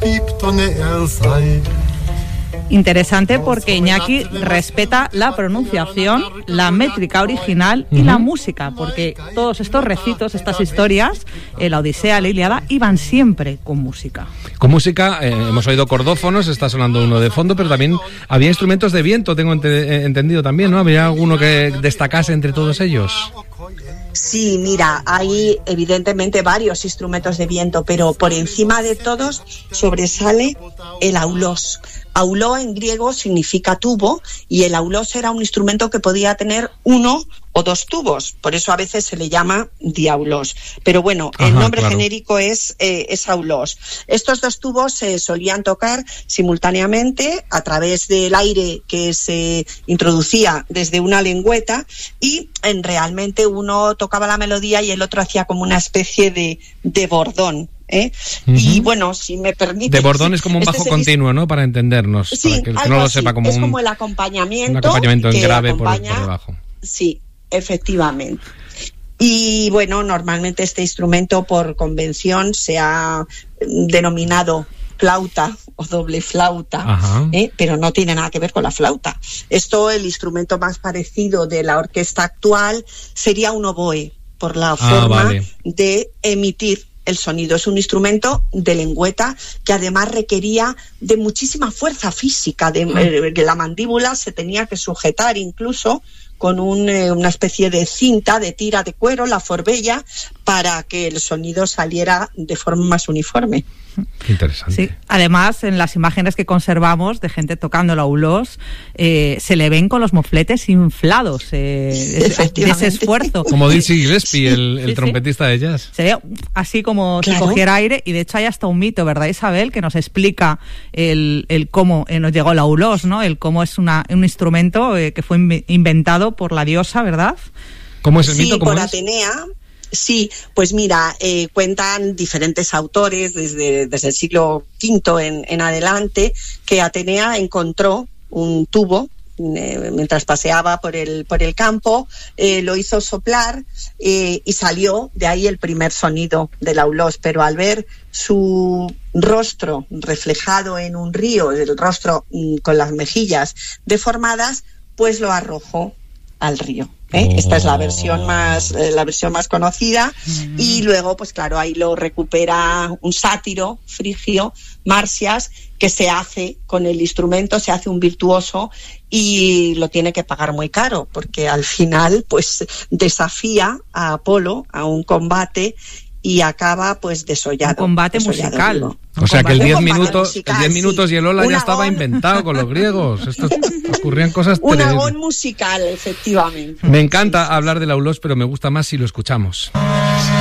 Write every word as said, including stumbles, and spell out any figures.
Interesante porque Iñaki respeta la pronunciación, la métrica original y uh-huh. la música, porque todos estos recitos, estas historias, eh, la Odisea, la Ilíada, iban siempre con música. Con música, eh, hemos oído cordófonos, está sonando uno de fondo, pero también había instrumentos de viento, tengo ent- entendido también, ¿no? ¿Había alguno que destacase entre todos ellos? Sí, mira, hay evidentemente varios instrumentos de viento, pero por encima de todos sobresale el aulos. Auló en griego significa tubo y el aulos era un instrumento que podía tener uno o dos tubos, por eso a veces se le llama diaulos. Pero bueno, Ajá, el nombre claro. genérico es, eh, es aulos. Estos dos tubos se solían tocar simultáneamente a través del aire que se introducía desde una lengüeta y en, realmente uno tocaba la melodía y el otro hacía como una especie de, de bordón. ¿Eh? Uh-huh. Y bueno, si me permite... De bordón es como un bajo este continuo, ¿no? Para entendernos. Sí, para que el que no lo sepa, como es un, como el acompañamiento. Un acompañamiento en grave acompaña, por, por debajo. Sí, efectivamente. Y bueno, normalmente este instrumento por convención se ha denominado flauta o doble flauta, ¿eh? Pero no tiene nada que ver con la flauta. Esto, el instrumento más parecido de la orquesta actual sería un oboe, por la ah, forma vale. de emitir el sonido. Es un instrumento de lengüeta que además requería de muchísima fuerza física, de, de la mandíbula se tenía que sujetar incluso con un, eh, una especie de cinta de tira de cuero, la forbella, para que el sonido saliera de forma más uniforme. Qué interesante. Sí, además en las imágenes que conservamos de gente tocando el aulos, eh, se le ven con los mofletes inflados eh, de ese esfuerzo. Como Dizzy Gillespie, el, el sí, trompetista sí. de jazz. Se ve así como claro. si cogiera aire, y de hecho hay hasta un mito, ¿verdad, Isabel?, que nos explica el, el cómo eh, nos llegó el aulos, ¿no? El cómo es una, un instrumento eh, que fue in- inventado por la diosa, ¿verdad? ¿Cómo es el sí, mito? ¿Cómo por es? Atenea. Sí, pues mira, eh, cuentan diferentes autores desde, desde el siglo quinto en, en adelante que Atenea encontró un tubo eh, mientras paseaba por el, por el campo, eh, lo hizo soplar eh, y salió de ahí el primer sonido del aulos, pero al ver su rostro reflejado en un río, el rostro mm, con las mejillas deformadas, pues lo arrojó al río. ¿Eh? Oh. Esta es la versión más eh, la versión más conocida mm. y luego pues claro ahí lo recupera un sátiro frigio, Marsias, que se hace con el instrumento, se hace un virtuoso y lo tiene que pagar muy caro porque al final pues desafía a Apolo a un combate y acaba pues desollado. Un combate desollado musical. Vivo. O sea que el diez minutos, musical, el diez minutos sí. y el hola un ya estaba agón. inventado con los griegos. Esto ocurrían cosas Un terribles. agón musical, efectivamente. Me encanta sí, sí, hablar del aulos, pero me gusta más si lo escuchamos.